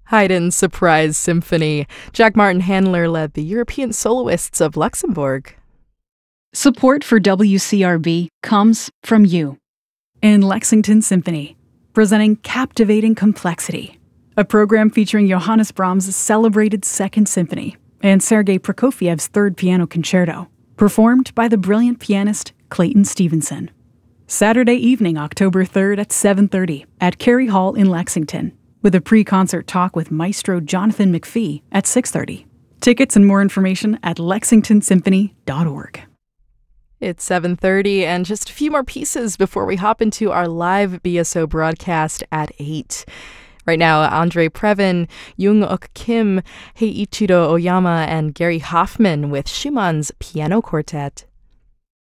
Haydn's Surprise Symphony. Jack Martin Handler led the European Soloists of Luxembourg. Support for WCRB comes from you. And Lexington Symphony, presenting Captivating Complexity, a program featuring Johannes Brahms' celebrated Second Symphony and Sergei Prokofiev's Third Piano Concerto, performed by the brilliant pianist Clayton Stevenson. Saturday evening, October 3rd at 7:30 at Cary Hall in Lexington, with a pre-concert talk with Maestro Jonathan McPhee at 6:30. Tickets and more information at lexingtonsymphony.org. It's 7:30 and just a few more pieces before we hop into our live BSO broadcast at 8. Right now, Andre Previn, Jung-Ok Kim, Heiichiro Oyama, and Gary Hoffman with Schumann's Piano Quartet.